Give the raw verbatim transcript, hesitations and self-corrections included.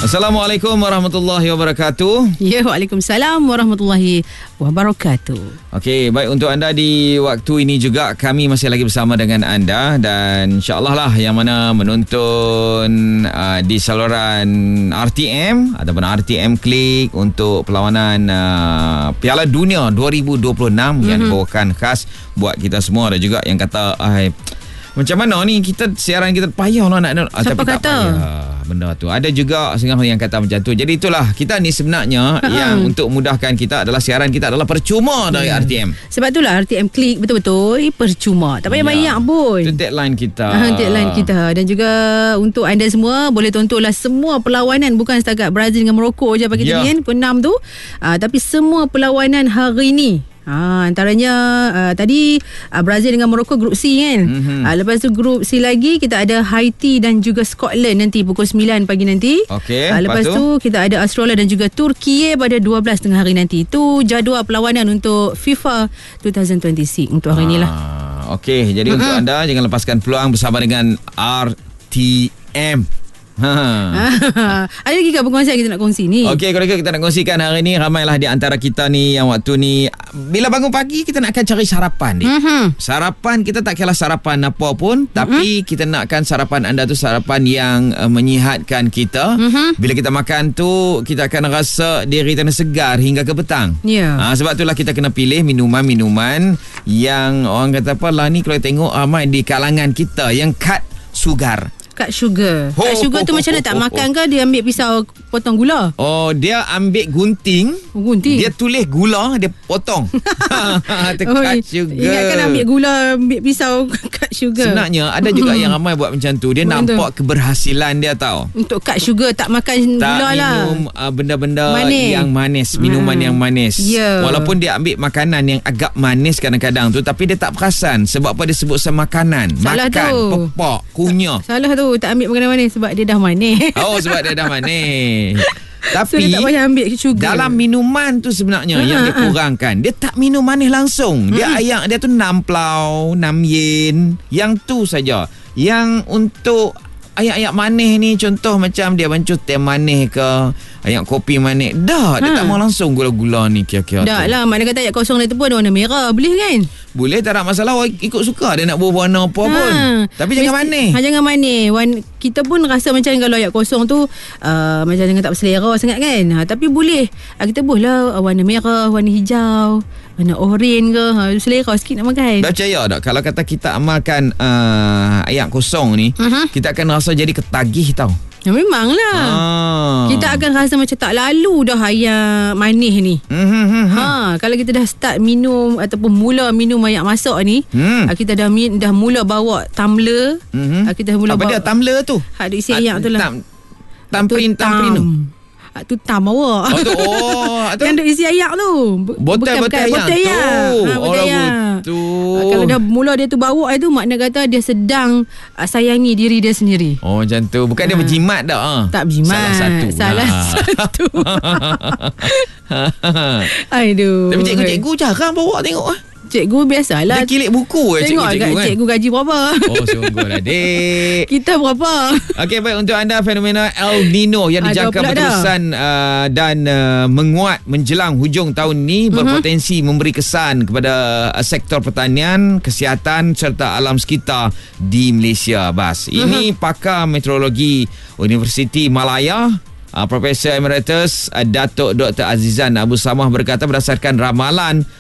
Assalamualaikum warahmatullahi wabarakatuh. Ya, waalaikumsalam warahmatullahi wabarakatuh. Okey, baik, untuk anda di waktu ini juga kami masih lagi bersama dengan anda, dan insya-Allah lah yang mana menonton uh, di saluran R T M ataupun R T M Click untuk perlawanan uh, Piala Dunia dua ribu dua puluh enam mm-hmm. yang dibawakan khas buat kita semua. Ada juga yang kata ai macam mana ni kita siaran kita payah lah nak, siapa tapi kata? Tak payah benda tu. Ada juga setengah yang kata macam tu. Jadi itulah, kita ni sebenarnya uh-huh. yang untuk mudahkan kita adalah siaran kita adalah percuma dari yeah. R T M. Sebab itulah R T M Click betul-betul percuma. Tak payah yeah. banyak pun. Itu deadline kita. Uh, deadline kita. Dan juga untuk anda semua boleh tontonlah semua perlawanan, bukan setakat Brazil dengan Morocco je pagi yeah. tadi kan, penam tu. Uh, tapi semua perlawanan hari ni. Ha, antaranya uh, tadi uh, Brazil dengan Morocco grup C kan. Mm-hmm. Uh, lepas tu grup C lagi kita ada Haiti dan juga Scotland nanti pukul sembilan pagi nanti. Okay, uh, lepas, lepas tu? tu kita ada Australia dan juga Turki pada dua belas tengah hari nanti. Itu jadual perlawanan untuk FIFA dua ribu dua puluh enam untuk hari ah, ni lah. Okey, jadi mm-hmm. untuk anda jangan lepaskan peluang bersama dengan R T M. Ha. Ada lagi ke perkongsian kita nak kongsi ni? Okey, kalau kita nak kongsikan hari ni, ramailah di antara kita ni yang waktu ni bila bangun pagi kita nak akan cari sarapan ni. Mm-hmm. Sarapan kita tak kira sarapan apa pun, mm-hmm. tapi kita nakkan sarapan anda tu sarapan yang uh, menyihatkan kita. Mm-hmm. Bila kita makan tu kita akan rasa diri kita segar hingga ke petang. Yeah. Ha, sebab itulah kita kena pilih minuman-minuman yang orang kata apa lah ni, kalau tengok ramai di kalangan kita yang cut sugar. Cut sugar. Cut sugar tu macam mana, tak makan ke dia ambil pisau potong gula? Oh, dia ambil gunting. Oh, gunting. Dia tulis gula, dia potong. Itu oh, cut sugar. Ingatkan ambil gula, ambil pisau cut sugar. Sebenarnya ada juga yang ramai buat macam tu. Dia buat nampak tu keberhasilan dia tahu. Untuk cut sugar, tak makan tak gula lah. Tak minum uh, benda-benda manis. yang manis. Minuman hmm. yang manis. Yeah. Walaupun dia ambil makanan yang agak manis kadang-kadang tu, tapi dia tak perasan. Sebab apa dia sebut semakanan. Salah makan, tu. pepak, kunyah. Salah tu. Tak ambil makanan manis sebab dia dah manis. Oh, sebab dia dah manis. Tapi so, dia tak payah ambil sugar. Dalam minuman tu sebenarnya ha, yang dia kurangkan, dia tak minum manis langsung. Dia hmm. ayak dia tu enam plau, enam yen. Yang tu saja. Yang untuk ayak-ayak manis ni, contoh macam dia bancuh teh manis ke, ayak kopi manis, dah ha. dia tak mau langsung gula-gula ni kira-kira tu. Dah lah, mana kata ayak kosong dia tu pun warna merah, boleh kan? Boleh, tak ada masalah. Ikut suka dia nak buah warna apa ha. pun. Tapi Mesti, jangan manis. Ha, jangan manis. Wan, kita pun rasa macam kalau ayak kosong tu uh, macam jangan tak berselera sangat kan. Ha, tapi boleh. Ha, kita boleh lah warna merah, warna hijau, warna oren ke. Ha, selera sikit nak makan. Dah percaya tak? Kalau kata kita amalkan uh, ayak kosong ni, uh-huh. kita akan rasa jadi ketagih tau. Ya, memanglah. Ah. Kita akan rasa macam tak lalu dah ayak manis ni. Mm-hmm. Ha, kalau kita dah start minum ataupun mula minum ayak masak ni, mm. kita dah dah mula bawa tumbler. Mm-hmm. Kita dah mula apa bawa. Apa dia tumbler tu? Ha, isi ayak tu lah. Tam, tamprin tamprin tu. Tu tam awak. Oh tu. Oh, tu. Yang duk isi ayak tu. Botol-botol ayak tu. Ha, botol ayak. Tu. Ha, kalau dah mula dia tu bawa itu, makna kata dia sedang uh, sayangi diri dia sendiri. Oh macam tu. Bukan ha. dia berjimat dah. Ha. Tak berjimat. Salah satu. Salah ha. satu. Aduh. Tapi cikgu-cikgu jarang bawa tengok ah. Cikgu biasalah. Dia kilik buku eh, tengok cikgu-cikgu kan. Cikgu gaji berapa? Oh sungguhlah dek. Kita berapa? Okey, baik, untuk anda fenomena El Nino yang dijangka berterusan uh, dan uh, menguat menjelang hujung tahun ni, uh-huh. berpotensi memberi kesan kepada uh, sektor pertanian, kesihatan serta alam sekitar di Malaysia, Bas. Uh-huh. Ini pakar meteorologi Universiti Malaya, uh, Profesor Emeritus uh, Datuk Doktor Azizan Abu Samah berkata berdasarkan ramalan